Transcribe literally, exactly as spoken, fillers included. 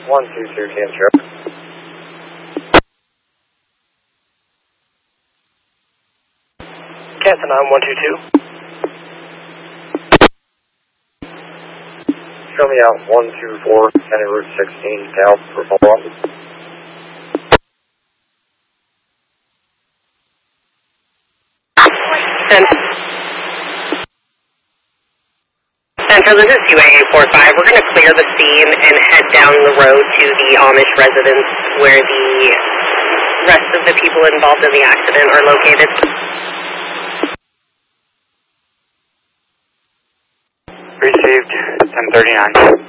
one two two Cantrip. Canton nine one two two. Show me out one two four, County Route sixteen, south for follow-up. Central, this is U A eight four five. We're going to clear the scene and head down the road to the Amish residence where the rest of the people involved in the accident are located. Received ten thirty-nine.